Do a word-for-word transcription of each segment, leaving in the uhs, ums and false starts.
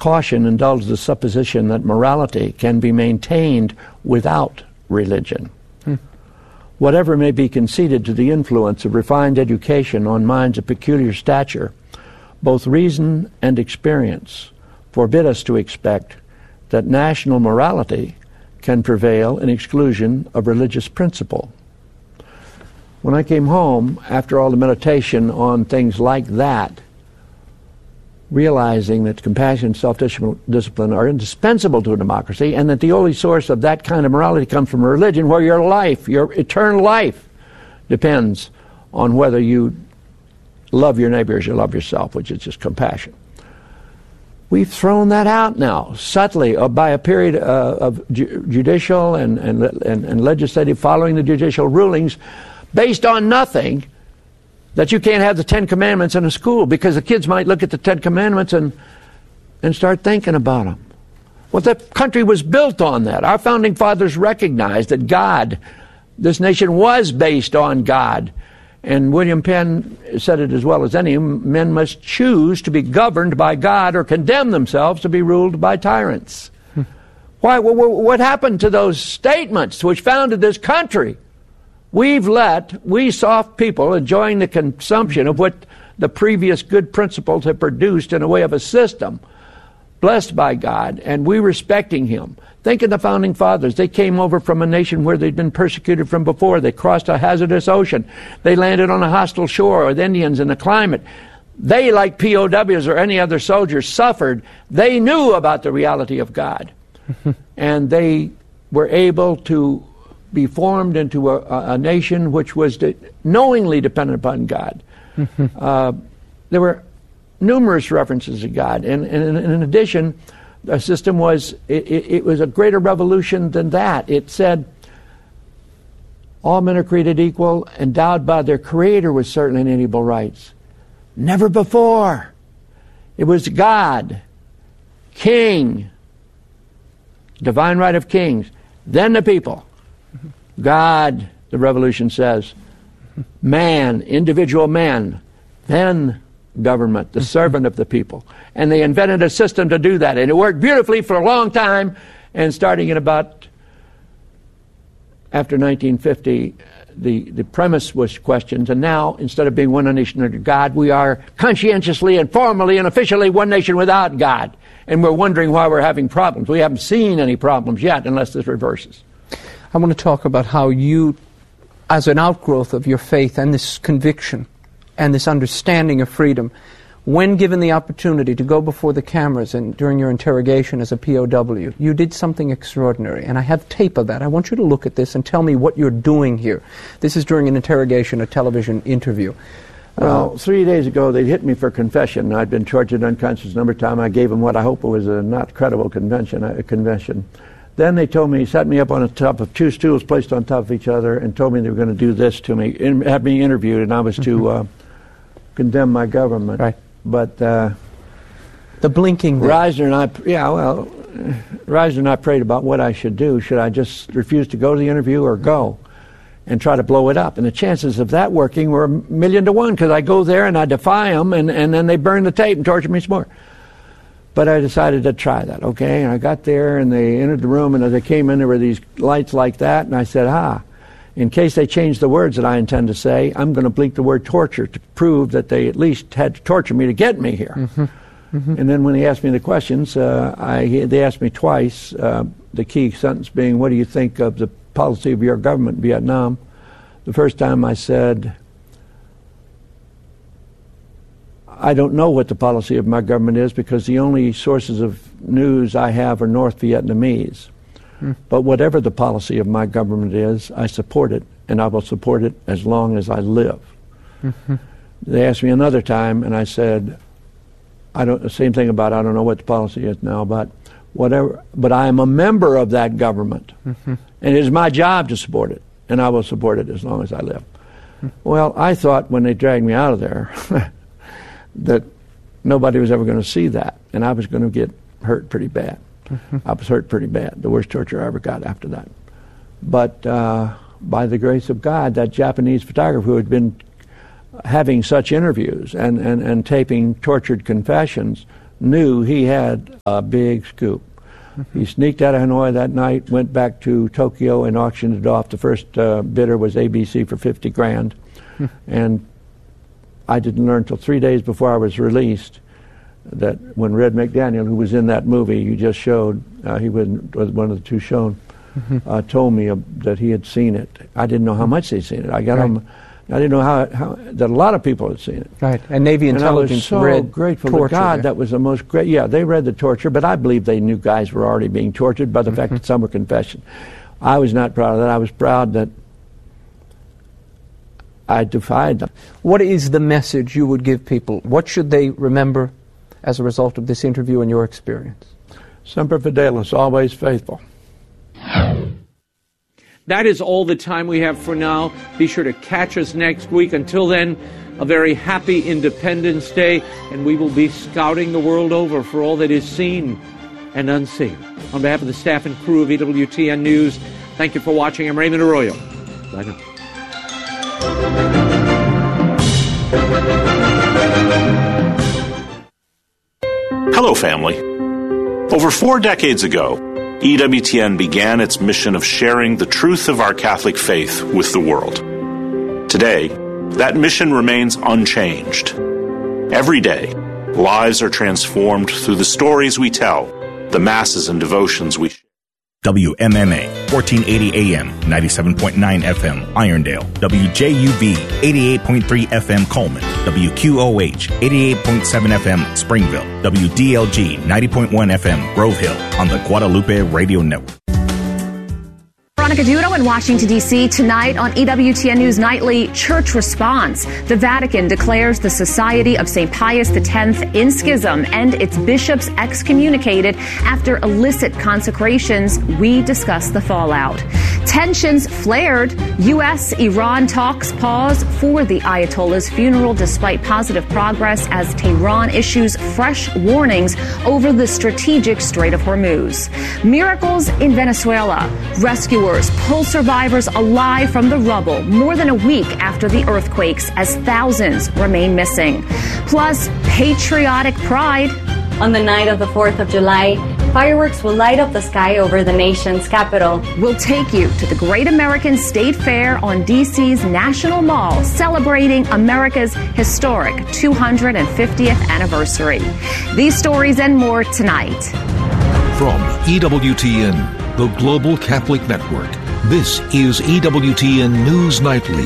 caution indulge the supposition that morality can be maintained without religion. Hmm. Whatever may be conceded to the influence of refined education on minds of peculiar stature, both reason and experience forbid us to expect that national morality can prevail in exclusion of religious principle. When I came home, after all the meditation on things like that, realizing that compassion and self-discipline are indispensable to a democracy, and that the only source of that kind of morality comes from religion, where your life, your eternal life, depends on whether you love your neighbor as you love yourself, which is just compassion. We've thrown that out now, subtly, uh, by a period uh, of ju judicial and, and, and, and legislative following the judicial rulings based on nothing, that you can't have the Ten Commandments in a school because the kids might look at the Ten Commandments and, and start thinking about them. Well, the country was built on that. Our founding fathers recognized that God, this nation was based on God. And William Penn said it as well as any, men must choose to be governed by God or condemn themselves to be ruled by tyrants. Hmm. Why? What happened to those statements which founded this country? We've let, we soft people, enjoying the consumption of what the previous good principles have produced in a way of a system, blessed by God, and we respecting Him. Think of the founding fathers. They came over from a nation where they'd been persecuted from before. They crossed a hazardous ocean. They landed on a hostile shore with Indians and the climate. They, like P O Ws or any other soldiers, suffered. They knew about the reality of God. And they were able to be formed into a, a nation which was de knowingly dependent upon God. uh, there were numerous references to God. And, and, and in addition, the system was, it, it was a greater revolution than that. It said, all men are created equal, endowed by their Creator with certain inalienable rights. Never before. It was God, King, divine right of kings, then the people. God, the revolution says, man, individual man, then government, the servant of the people. And they invented a system to do that, and it worked beautifully for a long time. And starting in about after nineteen fifty, the, the premise was questioned, and now, instead of being one nation under God, we are conscientiously and formally and officially one nation without God. And we're wondering why we're having problems. We haven't seen any problems yet, unless this reverses. I want to talk about how you, as an outgrowth of your faith and this conviction and this understanding of freedom, when given the opportunity to go before the cameras and during your interrogation as a P O W, you did something extraordinary. And I have tape of that. I want you to look at this and tell me what you're doing here. This is during an interrogation, a television interview. Well, uh, three days ago, they hit me for confession. I'd been tortured unconscious a number of times. I gave them what I hope was a not credible convention, a confession. Then they told me, set me up on the top of two stools placed on top of each other, and told me they were going to do this to me, and had me interviewed, and I was to uh, condemn my government. Right. But uh, the blinking. Reisner and I, yeah, well, Reisner and I prayed about what I should do. Should I just refuse to go to the interview or go and try to blow it up? And the chances of that working were a million to one, because I go there and I defy them, and, and then they burn the tape and torture me some more. But I decided to try that, okay? And I got there, and they entered the room, and as they came in, there were these lights like that, and I said, ah, in case they change the words that I intend to say, I'm going to bleep the word torture to prove that they at least had to torture me to get me here. Mm-hmm. Mm-hmm. And then when they asked me the questions, uh, I, they asked me twice, uh, the key sentence being, what do you think of the policy of your government in Vietnam? The first time I said, I don't know what the policy of my government is, because the only sources of news I have are North Vietnamese. Hmm. But whatever the policy of my government is, I support it, and I will support it as long as I live. Mm-hmm. They asked me another time, and I said, I don't, the same thing about, I don't know what the policy is now, but whatever, but I am a member of that government, mm-hmm. and it is my job to support it, and I will support it as long as I live. Hmm. Well, I thought when they dragged me out of there that nobody was ever going to see that, and I was going to get hurt pretty bad. Mm-hmm. I was hurt pretty bad, the worst torture I ever got after that. But uh, by the grace of God, that Japanese photographer who had been having such interviews and, and, and taping tortured confessions knew he had a big scoop. Mm-hmm. He sneaked out of Hanoi that night, went back to Tokyo and auctioned it off. The first uh, bidder was A B C for fifty grand. Mm-hmm. And I didn't learn until three days before I was released that when Red McDaniel, who was in that movie you just showed, uh, he was, was one of the two shown, mm-hmm. uh, told me uh, that he had seen it. I didn't know how much they'd seen it. I got right. him. I didn't know how, how that a lot of people had seen it. Right, and Navy intelligence and I was so read grateful torture, to God. yeah. That was the most great. Yeah, they read the torture, but I believe they knew guys were already being tortured by the mm-hmm. fact that some were confessing. I was not proud of that. I was proud that I defied them. What is the message you would give people? What should they remember as a result of this interview and your experience? Semper Fidelis, always faithful. That is all the time we have for now. Be sure to catch us next week. Until then, a very happy Independence Day, and we will be scouting the world over for all that is seen and unseen. On behalf of the staff and crew of E W T N News, thank you for watching. I'm Raymond Arroyo. Bye now. Hello, family. Over four decades ago, E W T N began its mission of sharing the truth of our Catholic faith with the world. Today, that mission remains unchanged. Every day, lives are transformed through the stories we tell, the masses and devotions we share. W M M A, fourteen eighty A M, ninety-seven point nine F M, Irondale. W J U V, eighty-eight point three F M, Coleman. W Q O H, eighty-eight point seven F M, Springville. W D L G, ninety point one F M, Grove Hill, on the Guadalupe Radio Network. Veronica Dudo in Washington, D C Tonight on E W T N News Nightly, Church Response. The Vatican declares the Society of Saint Pius X in schism and its bishops excommunicated after illicit consecrations. We discuss the fallout. Tensions flared. U S Iran talks pause for the Ayatollah's funeral despite positive progress as Tehran issues fresh warnings over the strategic Strait of Hormuz. Miracles in Venezuela. Rescuers pull survivors alive from the rubble more than a week after the earthquakes as thousands remain missing. Plus, patriotic pride. On the night of the fourth of July, fireworks will light up the sky over the nation's capital. We'll take you to the Great American State Fair on D C's National Mall, celebrating America's historic two hundred fiftieth anniversary. These stories and more tonight. From E W T N, the Global Catholic Network, this is E W T N News Nightly.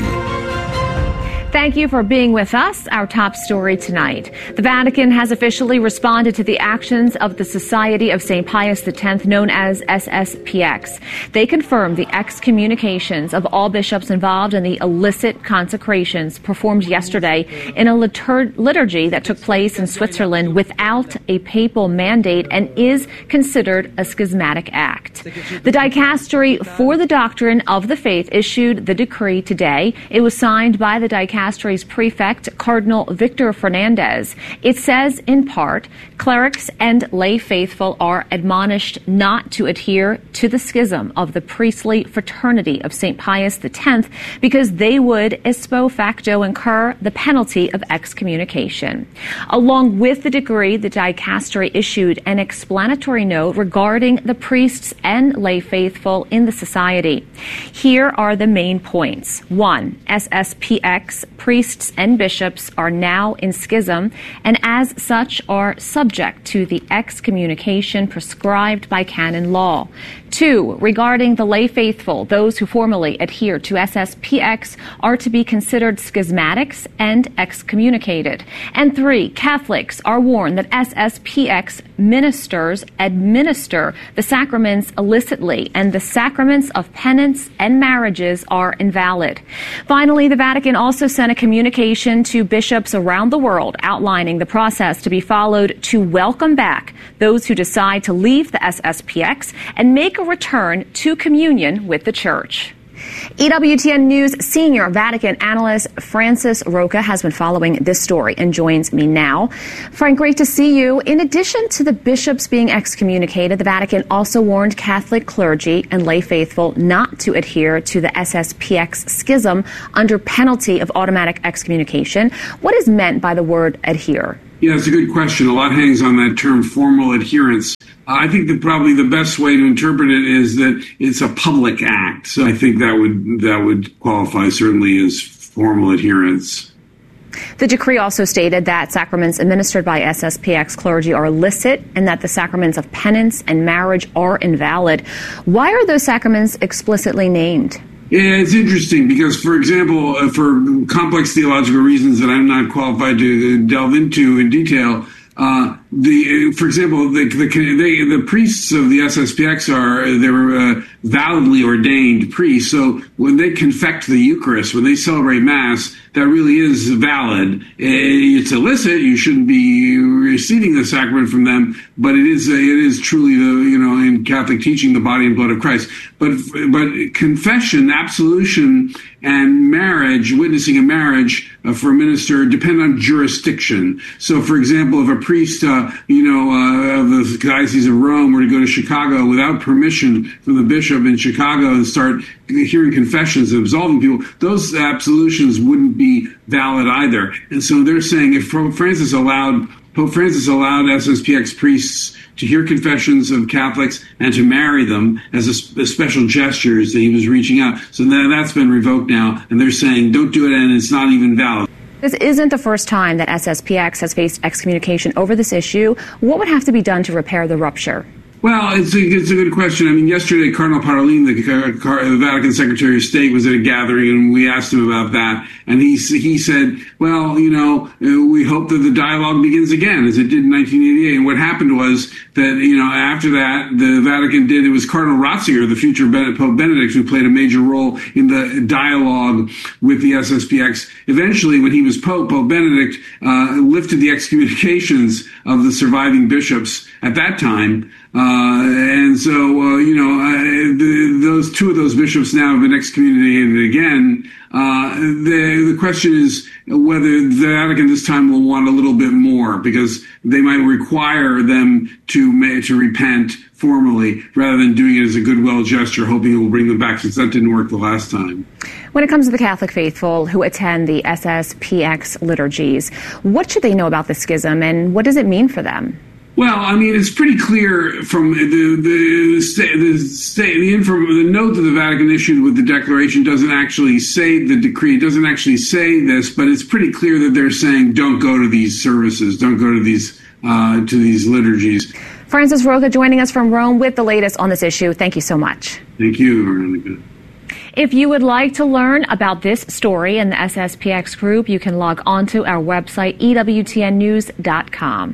Thank you for being with us. Our top story tonight. The Vatican has officially responded to the actions of the Society of Saint Pius X, known as S S P X. They confirmed the excommunications of all bishops involved in the illicit consecrations performed yesterday in a litur- liturgy that took place in Switzerland without a papal mandate and is considered a schismatic act. The Dicastery for the Doctrine of the Faith issued the decree today. It was signed by the Dicastery Dicastery's prefect, Cardinal Victor Fernandez. It says, in part, clerics and lay faithful are admonished not to adhere to the schism of the priestly fraternity of Saint Pius X because they would, ipso facto, incur the penalty of excommunication. Along with the decree, the Dicastery issued an explanatory note regarding the priests and lay faithful in the society. Here are the main points. One, S S P X priests and bishops are now in schism and as such are subject to the excommunication prescribed by canon law. Two, regarding the lay faithful, those who formally adhere to S S P X are to be considered schismatics and excommunicated. And three, Catholics are warned that S S P X ministers administer the sacraments illicitly and the sacraments of penance and marriages are invalid. Finally, the Vatican also sent a communication to bishops around the world outlining the process to be followed to welcome back those who decide to leave the S S P X and make a return to communion with the Church. E W T N News senior Vatican analyst Francis Roca has been following this story and joins me now. Frank, great to see you. In addition to the bishops being excommunicated, the Vatican also warned Catholic clergy and lay faithful not to adhere to the S S P X schism under penalty of automatic excommunication. What is meant by the word adhere? Yeah, it's a good question. A lot hangs on that term, formal adherence. I think that probably the best way to interpret it is that it's a public act. So I think that would that would qualify certainly as formal adherence. The decree also stated that sacraments administered by S S P X clergy are illicit and that the sacraments of penance and marriage are invalid. Why are those sacraments explicitly named? Yeah, it's interesting because, for example, uh, for complex theological reasons that I'm not qualified to delve into in detail, uh, the, for example, the, the, they, the priests of the S S P X are, they're uh, validly ordained priests. So when they confect the Eucharist, when they celebrate Mass, that really is valid. It's illicit. You shouldn't be receiving the sacrament from them, but it is, it is truly the, you know, in Catholic teaching, the body and blood of Christ. But, but confession, absolution, and marriage, witnessing a marriage uh, for a minister depend on jurisdiction. So, for example, if a priest, uh, you know, uh, of the Diocese of Rome were to go to Chicago without permission from the bishop in Chicago and start hearing confessions and absolving people, those absolutions wouldn't be valid either. And so they're saying if Pope Francis allowed Pope Francis allowed S S P X priests to hear confessions of Catholics and to marry them as a, a special gestures that he was reaching out. So that, that's been revoked now, and they're saying don't do it, and it's not even valid. This isn't the first time that S S P X has faced excommunication over this issue. What would have to be done to repair the rupture? Well, it's a, it's a good question. I mean, yesterday, Cardinal Parolin, the, the Vatican Secretary of State, was at a gathering, and we asked him about that. And he he said, well, you know, we hope that the dialogue begins again, as it did in nineteen eighty-eight. And what happened was that, you know, after that, the Vatican did, it was Cardinal Ratzinger, the future Pope Benedict, who played a major role in the dialogue with the S S P X. Eventually, when he was Pope, Pope Benedict uh, lifted the excommunications of the surviving bishops at that time. Uh, and so, uh, you know, uh, the, those two of those bishops now have been excommunicated again. Uh, the, the question is whether the Vatican this time will want a little bit more, because they might require them to to repent formally rather than doing it as a goodwill gesture, hoping it will bring them back, since that didn't work the last time. When it comes to the Catholic faithful who attend the S S P X liturgies, what should they know about the schism, and what does it mean for them? Well, I mean, it's pretty clear from the the state, the, state, the, inform, the note that the Vatican issued with the declaration doesn't actually say the decree. It doesn't actually say this, but it's pretty clear that they're saying don't go to these services, don't go to these uh, to these liturgies. Francis Rocca joining us from Rome with the latest on this issue. Thank you so much. Thank you, Veronica. If you would like to learn about this story and the S S P X group, you can log on to our website, E W T N news dot com.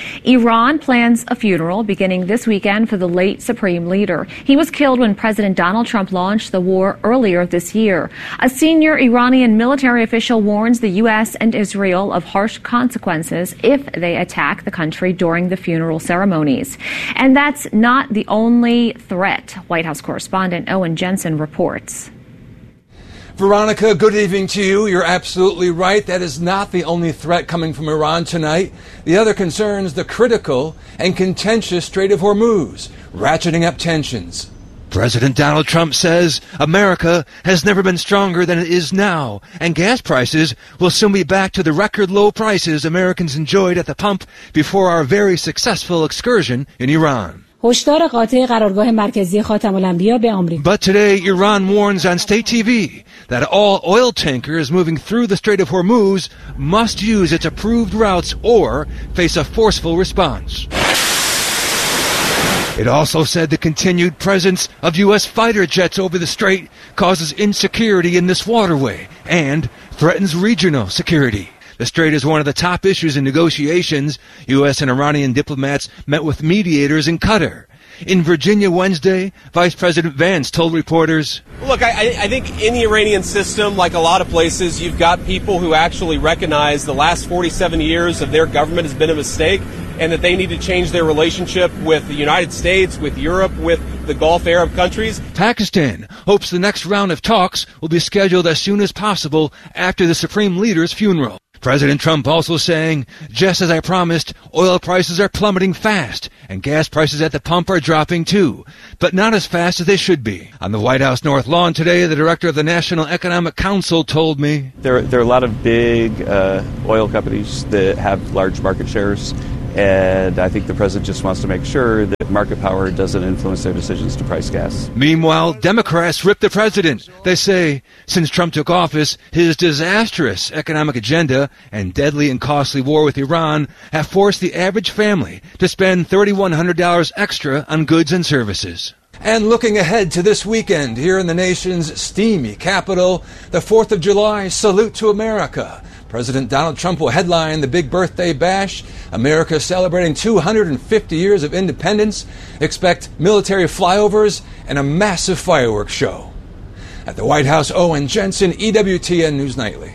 Iran plans a funeral beginning this weekend for the late Supreme Leader. He was killed when President Donald Trump launched the war earlier this year. A senior Iranian military official warns the U S and Israel of harsh consequences if they attack the country during the funeral ceremonies. And that's not the only threat. White House correspondent Owen Jensen reports. Veronica, good evening to you. You're absolutely right. That is not the only threat coming from Iran tonight. The other concerns the critical and contentious Strait of Hormuz, ratcheting up tensions. President Donald Trump says America has never been stronger than it is now, and gas prices will soon be back to the record low prices Americans enjoyed at the pump before our very successful excursion in Iran. هشدار قاطع قرارگاه مرکزی خاتم الانبیا به آمریکا. But today, Iran warns on state T V that all oil tankers moving through the Strait of Hormuz must use its approved routes or face a forceful response. It also said the continued presence of U S fighter jets over the strait causes insecurity in this waterway and threatens regional security. The strait is one of the top issues in negotiations. U S and Iranian diplomats met with mediators in Qatar. In Virginia Wednesday, Vice President Vance told reporters, Look, I, I think in the Iranian system, like a lot of places, you've got people who actually recognize the last forty-seven years of their government has been a mistake and that they need to change their relationship with the United States, with Europe, with the Gulf Arab countries. Pakistan hopes the next round of talks will be scheduled as soon as possible after the Supreme Leader's funeral. President Trump also saying, just as I promised, oil prices are plummeting fast, and gas prices at the pump are dropping too, but not as fast as they should be. On the White House North Lawn today, the director of the National Economic Council told me, There, there are a lot of big uh, oil companies that have large market shares, and I think the president just wants to make sure that market power doesn't influence their decisions to price gas. Meanwhile, Democrats rip the president. They say, since Trump took office, his disastrous economic agenda and deadly and costly war with Iran have forced the average family to spend three thousand one hundred dollars extra on goods and services. And looking ahead to this weekend here in the nation's steamy capital, the fourth of July Salute to America. President Donald Trump will headline the big birthday bash. America celebrating two hundred fifty years of independence. Expect military flyovers and a massive fireworks show. At the White House, Owen Jensen, E W T N News Nightly.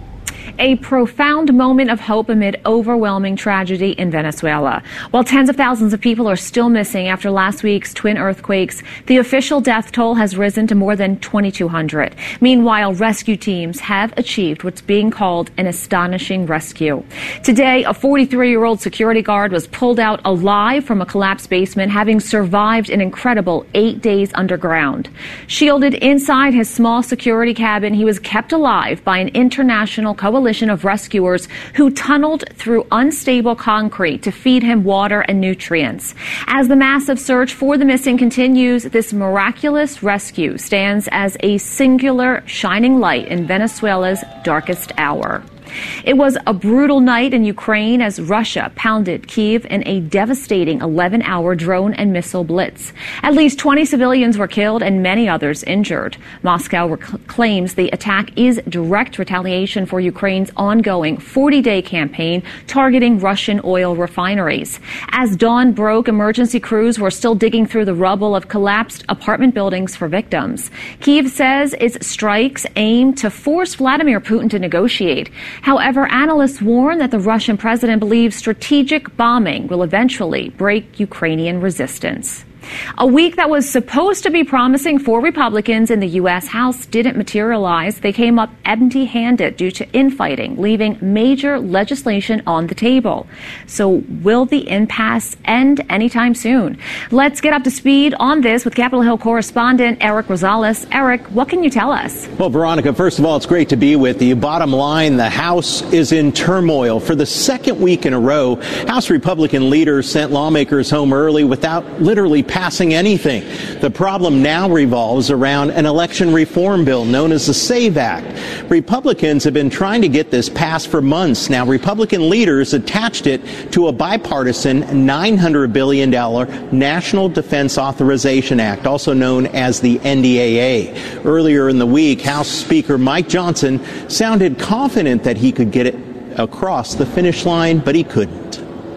A profound moment of hope amid overwhelming tragedy in Venezuela. While tens of thousands of people are still missing after last week's twin earthquakes, the official death toll has risen to more than twenty-two hundred. Meanwhile, rescue teams have achieved what's being called an astonishing rescue. Today, a forty-three-year-old security guard was pulled out alive from a collapsed basement, having survived an incredible eight days underground. Shielded inside his small security cabin, he was kept alive by an international coalition of rescuers who tunneled through unstable concrete to feed him water and nutrients. As the massive search for the missing continues, this miraculous rescue stands as a singular shining light in Venezuela's darkest hour. It was a brutal night in Ukraine as Russia pounded Kyiv in a devastating eleven-hour drone and missile blitz. At least twenty civilians were killed and many others injured. Moscow rec- claims the attack is direct retaliation for Ukraine's ongoing forty-day campaign targeting Russian oil refineries. As dawn broke, emergency crews were still digging through the rubble of collapsed apartment buildings for victims. Kyiv says its strikes aim to force Vladimir Putin to negotiate. However, analysts warn that the Russian president believes strategic bombing will eventually break Ukrainian resistance. A week that was supposed to be promising for Republicans in the U S House didn't materialize. They came up empty-handed due to infighting, leaving major legislation on the table. So will the impasse end anytime soon? Let's get up to speed on this with Capitol Hill correspondent Eric Rosales. Eric, what can you tell us? Well, Veronica, first of all, it's great to be with you. Bottom line, the House is in turmoil. For the second week in a row, House Republican leaders sent lawmakers home early without literally passing anything. The problem now revolves around an election reform bill known as the SAVE Act. Republicans have been trying to get this passed for months. Now, Republican leaders attached it to a bipartisan nine hundred billion dollars National Defense Authorization Act, also known as the N D A A. Earlier in the week, House Speaker Mike Johnson sounded confident that he could get it across the finish line, but he couldn't.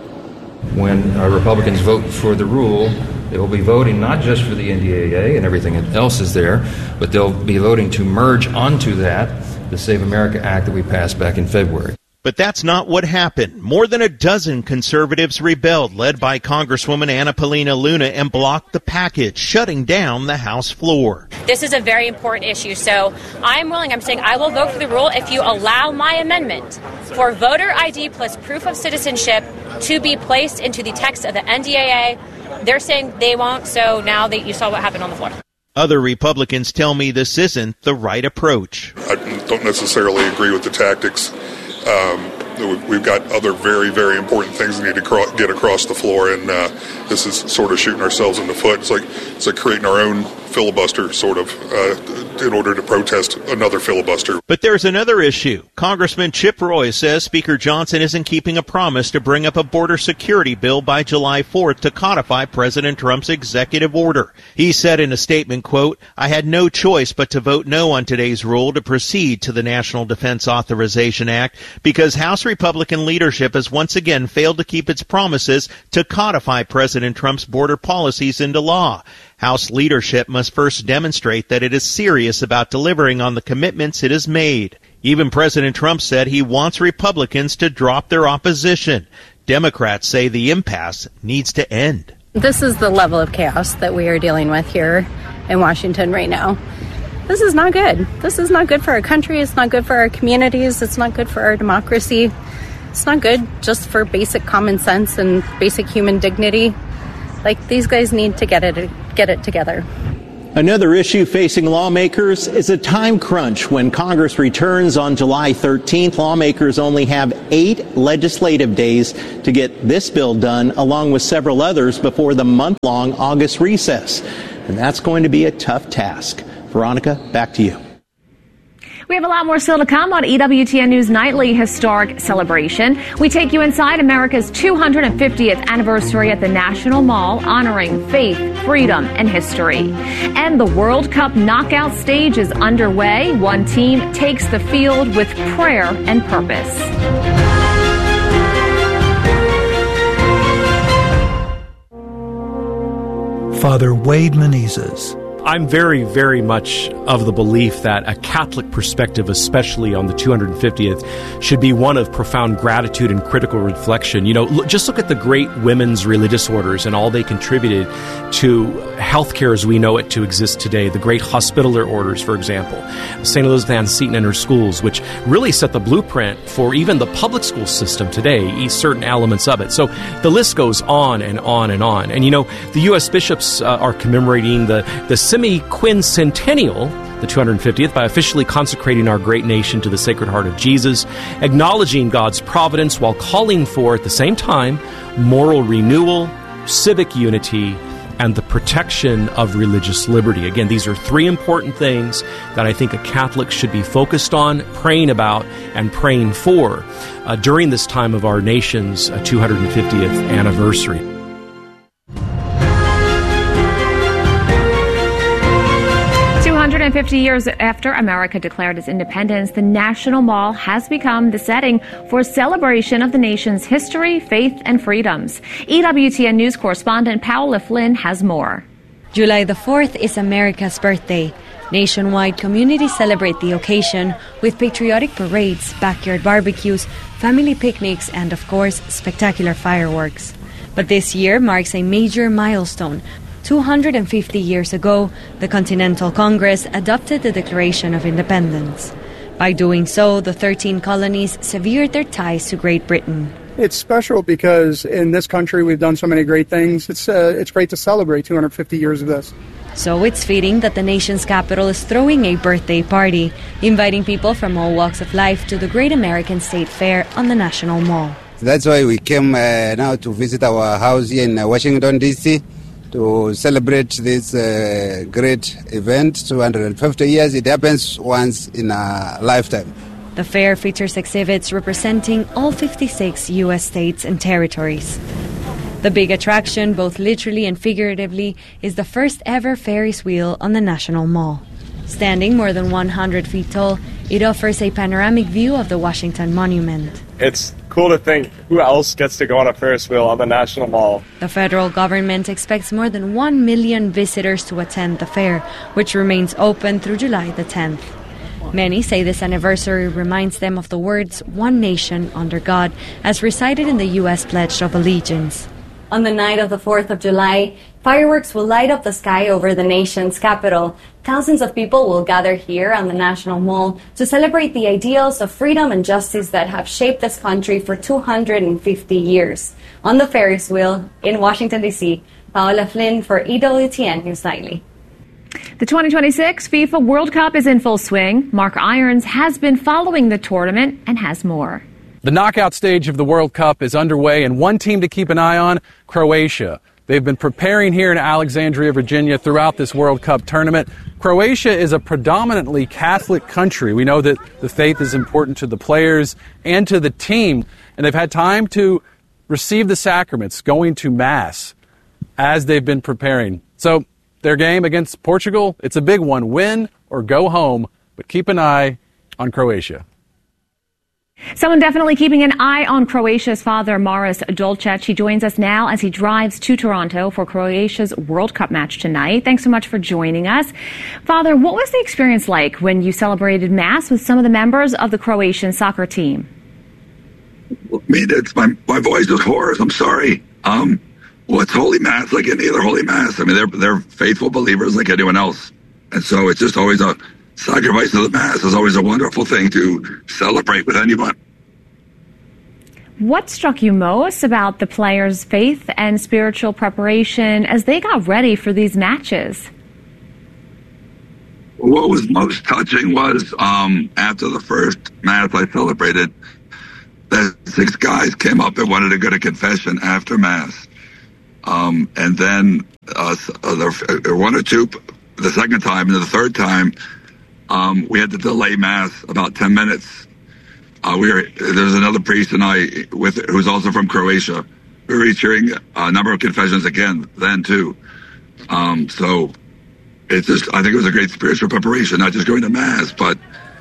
When uh, Republicans vote for the rule, they will be voting not just for the N D A A and everything else is there, but they'll be voting to merge onto that the Save America Act that we passed back in February. But that's not what happened. More than a dozen conservatives rebelled, led by Congresswoman Anna Paulina Luna, and blocked the package, shutting down the House floor. This is a very important issue, so I'm willing, I'm saying I will vote for the rule if you allow my amendment for voter I D plus proof of citizenship to be placed into the text of the N D A A. They're saying they won't, so now that you saw what happened on the floor. Other Republicans tell me this isn't the right approach. I don't necessarily agree with the tactics. Um, we've got other very, very important things we need to cro- get across the floor, and uh, this is sort of shooting ourselves in the foot. It's like it's like creating our own filibuster, sort of, uh, in order to protest another filibuster. But there's another issue. Congressman Chip Roy says Speaker Johnson isn't keeping a promise to bring up a border security bill by July fourth to codify President Trump's executive order. He said in a statement, quote, "I had no choice but to vote no on today's rule to proceed to the National Defense Authorization Act because House Republican leadership has once again failed to keep its promises to codify President Trump's border policies into law. House leadership must first demonstrate that it is serious about delivering on the commitments it has made. Even President Trump said he wants Republicans to drop their opposition. Democrats say the impasse needs to end." This is the level of chaos that we are dealing with here in Washington right now. this is not good. This is not good for our country. It's not good for our communities. It's not good for our democracy. It's not good just for basic common sense and basic human dignity. Like, these guys need to get it get it together. Another issue facing lawmakers is a time crunch. When Congress returns on July thirteenth, lawmakers only have eight legislative days to get this bill done, along with several others, before the month-long August recess. And that's going to be a tough task. Veronica, back to you. We have a lot more still to come on E W T N News Nightly Historic Celebration. We take you inside America's two hundred fiftieth anniversary at the National Mall, honoring faith, freedom, and history. And the World Cup knockout stage is underway. One team takes the field with prayer and purpose. Father Wade Menezes. I'm very, very much of the belief that a Catholic perspective, especially on the two hundred fiftieth, should be one of profound gratitude and critical reflection. You know, look, just look at the great women's religious orders and all they contributed to healthcare as we know it to exist today. The great hospitaller orders, for example, Saint Elizabeth Ann Seton and her schools, which really set the blueprint for even the public school system today, certain elements of it. So the list goes on and on and on. And, you know, the U S bishops uh, are commemorating the, the semi-quincentennial, the two hundred fiftieth, by officially consecrating our great nation to the Sacred Heart of Jesus, acknowledging God's providence while calling for, at the same time, moral renewal, civic unity, and the protection of religious liberty. Again, these are three important things that I think a Catholic should be focused on, praying about, and praying for uh, during this time of our nation's uh, two hundred fiftieth anniversary. two hundred fifty years after America declared its independence, the National Mall has become the setting for a celebration of the nation's history, faith, and freedoms. E W T N News correspondent Paola Flynn has more. July the fourth is America's birthday. Nationwide, communities celebrate the occasion with patriotic parades, backyard barbecues, family picnics, and, of course, spectacular fireworks. But this year marks a major milestone. two hundred fifty years ago, the Continental Congress adopted the Declaration of Independence. By doing so, the thirteen colonies severed their ties to Great Britain. It's special because in this country we've done so many great things. It's uh, it's great to celebrate two hundred fifty years of this. So it's fitting that the nation's capital is throwing a birthday party, inviting people from all walks of life to the Great American State Fair on the National Mall. That's why we came uh, now to visit our house here in uh, Washington, D C, to celebrate this uh, great event, two hundred fifty years. It happens once in a lifetime. The fair features exhibits representing all fifty-six U S states and territories. The big attraction, both literally and figuratively, is the first ever Ferris wheel on the National Mall. Standing more than one hundred feet tall, it offers a panoramic view of the Washington Monument. It's cool to think who else gets to go on a Ferris wheel on the National Mall. The federal government expects more than one million visitors to attend the fair, which remains open through July the tenth. Many say this anniversary reminds them of the words, "One nation under God," as recited in the U S Pledge of Allegiance. On the night of the fourth of July, fireworks will light up the sky over the nation's capital. Thousands of people will gather here on the National Mall to celebrate the ideals of freedom and justice that have shaped this country for two hundred fifty years. On the Ferris wheel in Washington, D C, Paola Flynn for E W T N News Nightly. The twenty twenty-six FIFA World Cup is in full swing. Mark Irons has been following the tournament and has more. The knockout stage of the World Cup is underway, and one team to keep an eye on, Croatia. They've been preparing here in Alexandria, Virginia throughout this World Cup tournament. Croatia is a predominantly Catholic country. We know that the faith is important to the players and to the team, and they've had time to receive the sacraments, going to Mass as they've been preparing. So their game against Portugal, it's a big one. Win or go home, but keep an eye on Croatia. Someone definitely keeping an eye on Croatia's Father Maris Dolcet. He joins us now as he drives to Toronto for Croatia's World Cup match tonight. Thanks so much for joining us. Father, what was the experience like when you celebrated Mass with some of the members of the Croatian soccer team? I mean, it's my, my voice is hoarse. I'm sorry. Um, well, it's Holy Mass like any other Holy Mass. I mean, they're, they're faithful believers like anyone else. And so it's just always a sacrifice of the Mass is always a wonderful thing to celebrate with anyone. What struck you most about the players' faith and spiritual preparation as they got ready for these matches? What was most touching was um, after the first Mass I celebrated, that six guys came up and wanted to go to confession after Mass. Um, and then uh, there one or two, the second time, and the third time, um, we had to delay Mass about ten minutes. Uh, we were, there's another priest and I, with who's also from Croatia. We were hearing a number of confessions again then too. Um, so it's just, I think it was a great spiritual preparation, not just going to Mass, but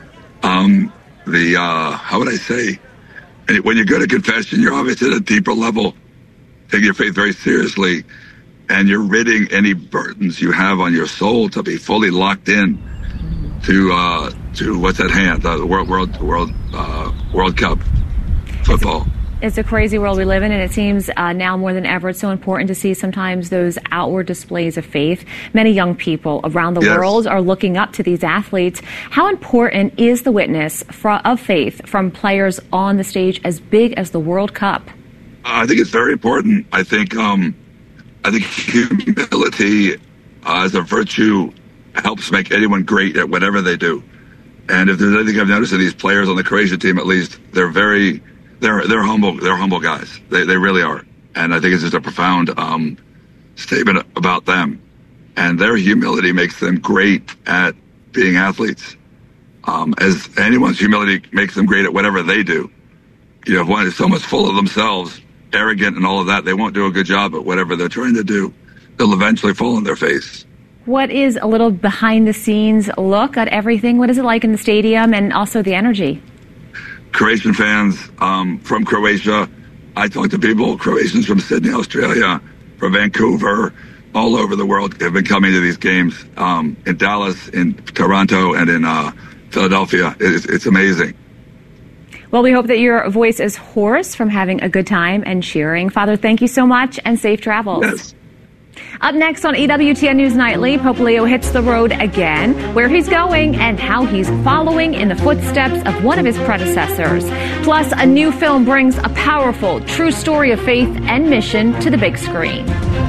um, the, uh, how would I say, when you go to confession, you're obviously at a deeper level, taking your faith very seriously, and you're ridding any burdens you have on your soul to be fully locked in to uh, to what's at hand, uh, the World World World uh, World Cup football. It's a crazy world we live in, and it seems uh, now more than ever it's so important to see sometimes those outward displays of faith. Many young people around the yes. world are looking up to these athletes. How important is the witness fr- of faith from players on the stage as big as the World Cup? I think it's very important. I think um, I think humility uh, as a virtue helps make anyone great at whatever they do. And if there's anything I've noticed in these players on the Croatian team, at least, they're very, they're they're humble. They're humble guys. They they really are. And I think it's just a profound um, statement about them. And their humility makes them great at being athletes. Um, as anyone's humility makes them great at whatever they do. You know, if one is someone's full of themselves, arrogant and all of that, they won't do a good job at whatever they're trying to do. They'll eventually fall on their face. What is a little behind-the-scenes look at everything? What is it like in the stadium and also the energy? Croatian fans um, from Croatia. I talk to people, Croatians from Sydney, Australia, from Vancouver, all over the world have been coming to these games um, in Dallas, in Toronto, and in uh, Philadelphia. It's, it's amazing. Well, we hope that your voice is hoarse from having a good time and cheering. Father, thank you so much and safe travels. Yes. Up next on E W T N News Nightly, Pope Leo hits the road again, where he's going and how he's following in the footsteps of one of his predecessors. Plus, a new film brings a powerful, true story of faith and mission to the big screen.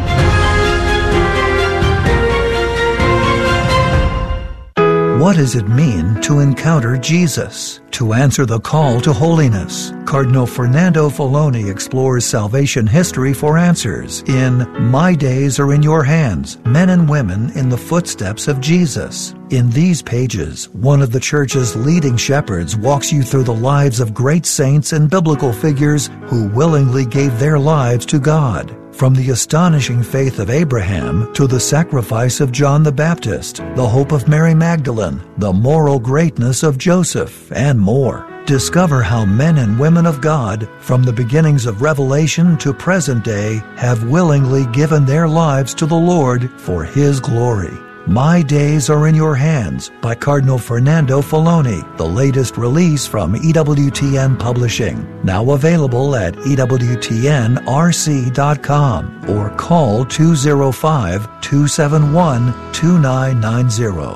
What does it mean to encounter Jesus? To answer the call to holiness, Cardinal Fernando Filoni explores salvation history for answers in My Days Are in Your Hands, Men and Women in the Footsteps of Jesus. In these pages, one of the Church's leading shepherds walks you through the lives of great saints and biblical figures who willingly gave their lives to God. From the astonishing faith of Abraham to the sacrifice of John the Baptist, the hope of Mary Magdalene, the moral greatness of Joseph, and more. Discover how men and women of God, from the beginnings of Revelation to present day, have willingly given their lives to the Lord for His glory. My Days Are in Your Hands by Cardinal Fernando Filoni, the latest release from E W T N Publishing. Now available at E W T N R C dot com or call two oh five, two seven one, two nine nine zero.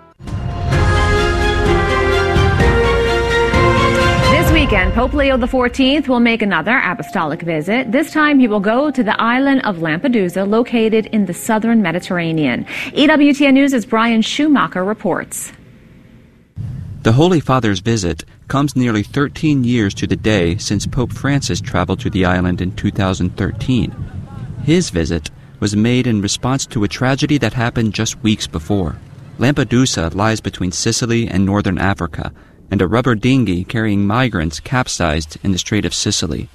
Weekend, Pope Leo the fourteenth will make another apostolic visit. This time he will go to the island of Lampedusa, located in the southern Mediterranean. E W T N News' Brian Schumacher reports. The Holy Father's visit comes nearly thirteen years to the day since Pope Francis traveled to the island in two thousand thirteen. His visit was made in response to a tragedy that happened just weeks before. Lampedusa lies between Sicily and northern Africa, and a rubber dinghy carrying migrants capsized in the Strait of Sicily.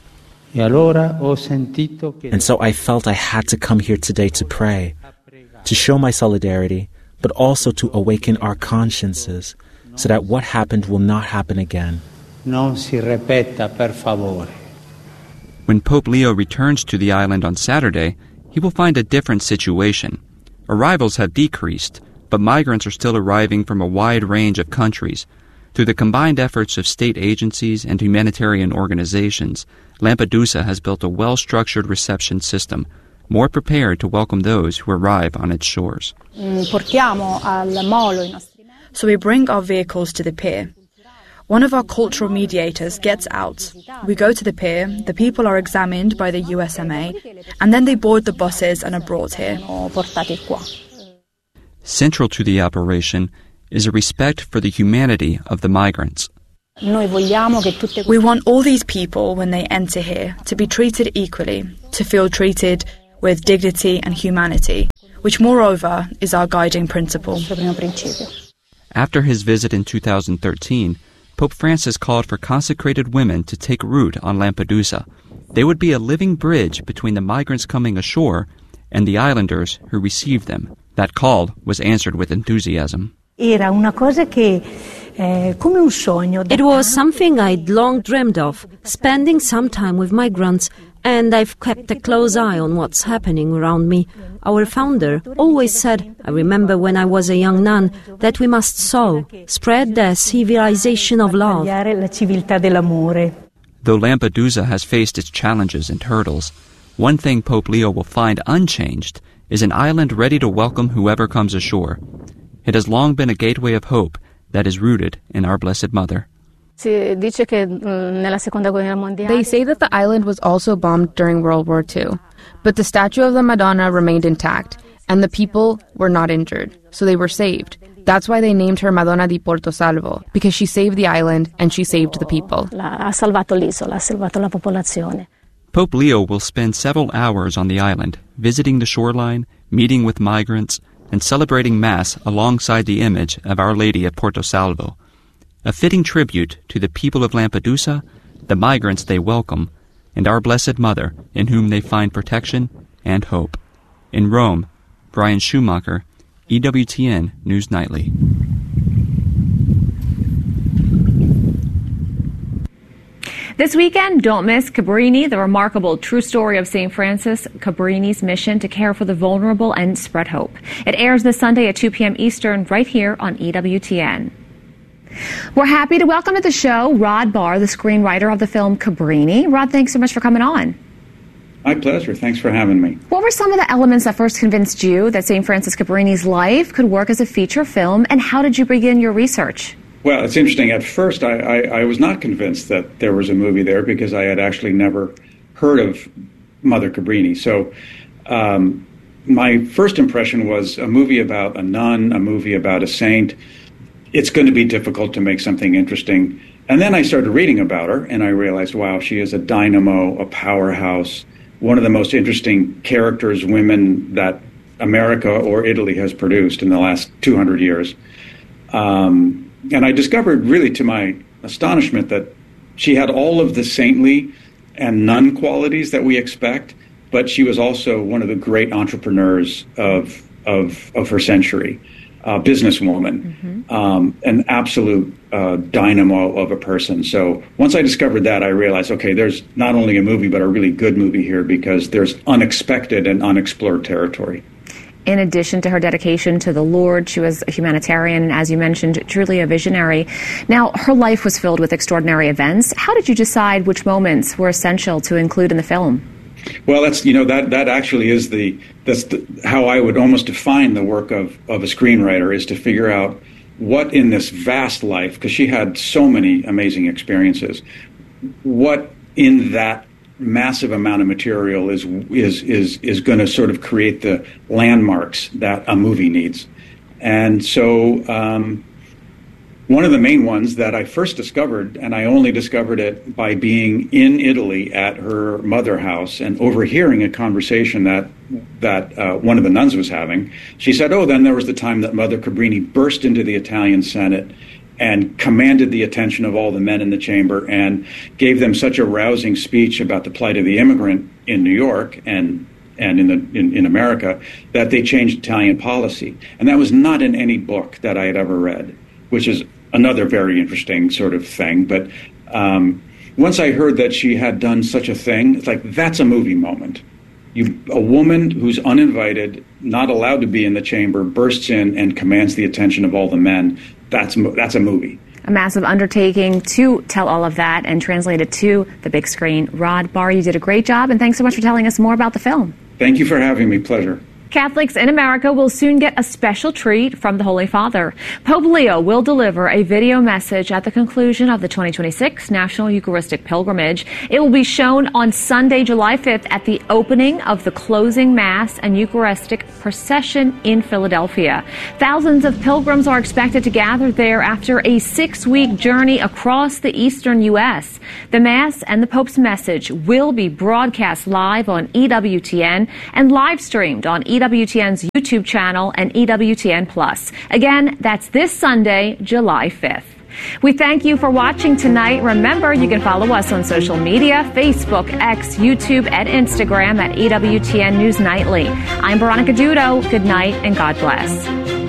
And so I felt I had to come here today to pray, to show my solidarity, but also to awaken our consciences so that what happened will not happen again. When Pope Leo returns to the island on Saturday, he will find a different situation. Arrivals have decreased, but migrants are still arriving from a wide range of countries. Through the combined efforts of state agencies and humanitarian organizations, Lampedusa has built a well-structured reception system, more prepared to welcome those who arrive on its shores. So we bring our vehicles to the pier. One of our cultural mediators gets out. We go to the pier, the people are examined by the U S M A, and then they board the buses and are brought here. Central to the operation is a respect for the humanity of the migrants. We want all these people, when they enter here, to be treated equally, to feel treated with dignity and humanity, which moreover is our guiding principle. After his visit in two thousand thirteen, Pope Francis called for consecrated women to take root on Lampedusa. They would be a living bridge between the migrants coming ashore and the islanders who received them. That call was answered with enthusiasm. It was something I'd long dreamed of, spending some time with migrants, and I've kept a close eye on what's happening around me. Our founder always said, I remember when I was a young nun, that we must sow, spread the civilization of love. Though Lampedusa has faced its challenges and hurdles, one thing Pope Leo will find unchanged is an island ready to welcome whoever comes ashore. It has long been a gateway of hope that is rooted in our Blessed Mother. They say that the island was also bombed during World War Two, but the statue of the Madonna remained intact, and the people were not injured, so they were saved. That's why they named her Madonna di Porto Salvo, because she saved the island and she saved the people. Pope Leo will spend several hours on the island, visiting the shoreline, meeting with migrants, and celebrating Mass alongside the image of Our Lady of Porto Salvo. A fitting tribute to the people of Lampedusa, the migrants they welcome, and our Blessed Mother, in whom they find protection and hope. In Rome, Brian Schumacher, E W T N News Nightly. This weekend, don't miss Cabrini, the remarkable true story of Saint Francis Cabrini's mission to care for the vulnerable and spread hope. It airs this Sunday at two p.m. Eastern right here on E W T N. We're happy to welcome to the show Rod Barr, the screenwriter of the film Cabrini. Rod, thanks so much for coming on. My pleasure. Thanks for having me. What were some of the elements that first convinced you that Saint Francis Cabrini's life could work as a feature film, and how did you begin your research? Well, it's interesting. At first, I, I, I was not convinced that there was a movie there because I had actually never heard of Mother Cabrini. So um, my first impression was a movie about a nun, a movie about a saint. It's going to be difficult to make something interesting. And then I started reading about her, and I realized, wow, she is a dynamo, a powerhouse, one of the most interesting characters, women that America or Italy has produced in the last two hundred years. Um, and I discovered, really to my astonishment, that she had all of the saintly and nun qualities that we expect, but she was also one of the great entrepreneurs of of, of her century. A businesswoman, mm-hmm. um, an absolute uh, dynamo of a person. So once I discovered that, I realized, okay, there's not only a movie, but a really good movie here because there's unexpected and unexplored territory. In addition to her dedication to the Lord, she was a humanitarian and, as you mentioned, truly a visionary. Now, her life was filled with extraordinary events. How did you decide which moments were essential to include in the film? Well, that's, you know, that, that actually is the, that's the, how I would almost define the work of, of a screenwriter, is to figure out what in this vast life, because she had so many amazing experiences, what in that massive amount of material is, is, is, is going to sort of create the landmarks that a movie needs. And so, um, one of the main ones that I first discovered, and I only discovered it by being in Italy at her mother house and overhearing a conversation that that uh, one of the nuns was having. She said, oh, then there was the time that Mother Cabrini burst into the Italian Senate and commanded the attention of all the men in the chamber and gave them such a rousing speech about the plight of the immigrant in New York and and in the in, in America that they changed Italian policy. And that was not in any book that I had ever read, which is another very interesting sort of thing. But um, once I heard that she had done such a thing, it's like, that's a movie moment. You, a woman who's uninvited, not allowed to be in the chamber, bursts in and commands the attention of all the men. That's that's a movie. A massive undertaking to tell all of that and translate it to the big screen. Rod Barr, you did a great job, and thanks so much for telling us more about the film. Thank you for having me. Pleasure. Catholics in America will soon get a special treat from the Holy Father. Pope Leo will deliver a video message at the conclusion of the twenty twenty-six National Eucharistic Pilgrimage. It will be shown on Sunday, July fifth at the opening of the closing Mass and Eucharistic procession in Philadelphia. Thousands of pilgrims are expected to gather there after a six-week journey across the eastern U S. The Mass and the Pope's message will be broadcast live on E W T N and live streamed on E W T N's YouTube channel and E W T N Plus. Again, that's this Sunday, July fifth. We thank you for watching tonight. Remember, you can follow us on social media, Facebook, X, YouTube, and Instagram at E W T N News Nightly. I'm Veronica Dudo. Good night and God bless.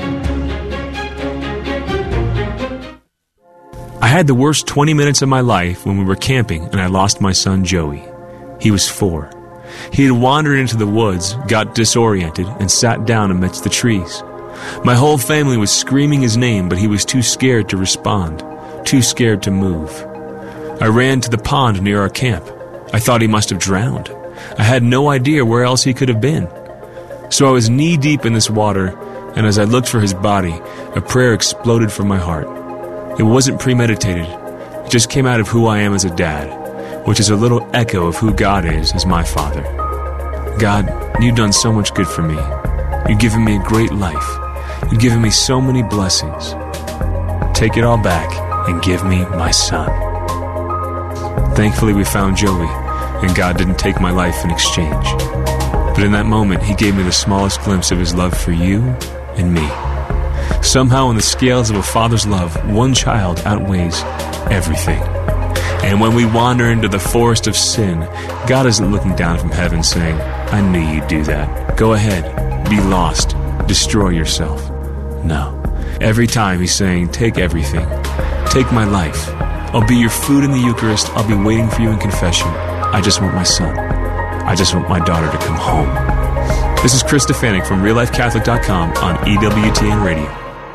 I had the worst twenty minutes of my life when we were camping and I lost my son Joey. He was four. He had wandered into the woods, got disoriented, and sat down amidst the trees. My whole family was screaming his name, but he was too scared to respond, too scared to move. I ran to the pond near our camp. I thought he must have drowned. I had no idea where else he could have been. So I was knee-deep in this water, and as I looked for his body, a prayer exploded from my heart. It wasn't premeditated. It just came out of who I am as a dad, which is a little echo of who God is as my father. God, you've done so much good for me. You've given me a great life. You've given me so many blessings. Take it all back and give me my son. Thankfully, we found Joey, and God didn't take my life in exchange. But in that moment, he gave me the smallest glimpse of his love for you and me. Somehow, on the scales of a father's love, one child outweighs everything. And when we wander into the forest of sin, God isn't looking down from heaven saying, I knew you'd do that. Go ahead, be lost, destroy yourself. No. Every time he's saying, take everything. Take my life. I'll be your food in the Eucharist. I'll be waiting for you in confession. I just want my son. I just want my daughter to come home. This is Chris Stefanik from real life catholic dot com on E W T N Radio.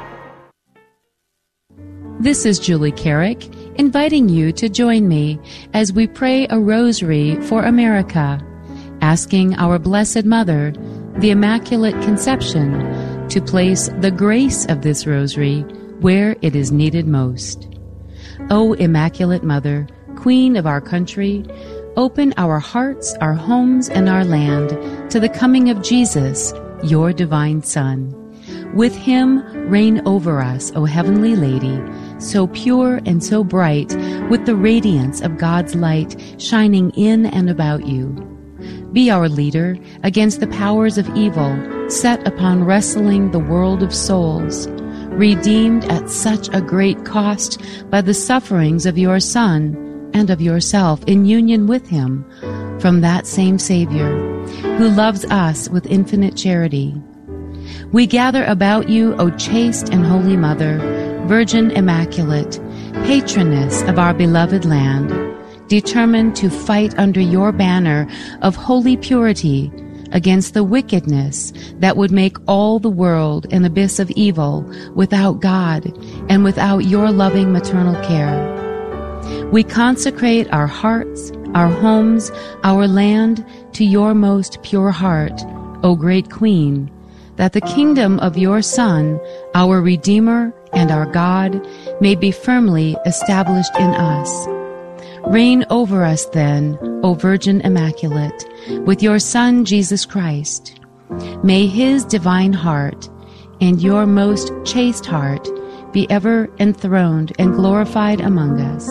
This is Julie Carrick, inviting you to join me as we pray a rosary for America, asking our Blessed Mother, the Immaculate Conception, to place the grace of this rosary where it is needed most. O Immaculate Mother, Queen of our country, open our hearts, our homes, and our land to the coming of Jesus, your divine Son. With him, reign over us, O Heavenly Lady, so pure and so bright, with the radiance of God's light shining in and about you. Be our leader against the powers of evil, set upon wrestling the world of souls, redeemed at such a great cost by the sufferings of your Son and of yourself in union with him, from that same Savior, who loves us with infinite charity. We gather about you, O chaste and holy Mother, Virgin Immaculate, patroness of our beloved land, determined to fight under your banner of holy purity against the wickedness that would make all the world an abyss of evil without God and without your loving maternal care. We consecrate our hearts, our homes, our land to your most pure heart, O great Queen, that the kingdom of your Son, our Redeemer and our God, may be firmly established in us. Reign over us then, O Virgin Immaculate, with your Son Jesus Christ. May his divine heart and your most chaste heart be ever enthroned and glorified among us.